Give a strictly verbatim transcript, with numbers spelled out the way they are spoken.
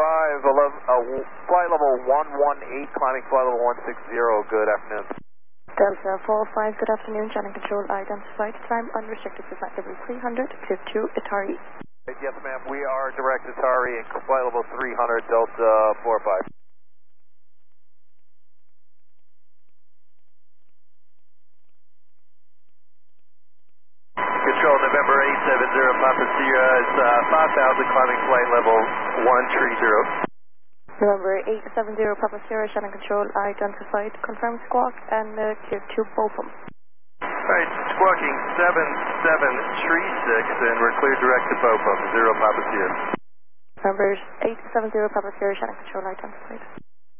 five, eleven, uh, flight level one one eight, climbing flight level one six zero, good afternoon. Delta four five, good afternoon, channel control identified, time unrestricted to flight level three hundred, clear to Atari. Yes ma'am, we are direct Atari and flight level three hundred, Delta four five. Control November eight seven zero, Papa Sierra is uh, five thousand, climbing flight level one three zero. November eight seven zero, Papa Sierra, channel control identified, confirm squawk and uh, clear to Bofum. Alright, squawking seven seven three six and we're clear direct to Bofum, zero Papa Sierra. November eight seven zero, Papa Sierra, channel control identified.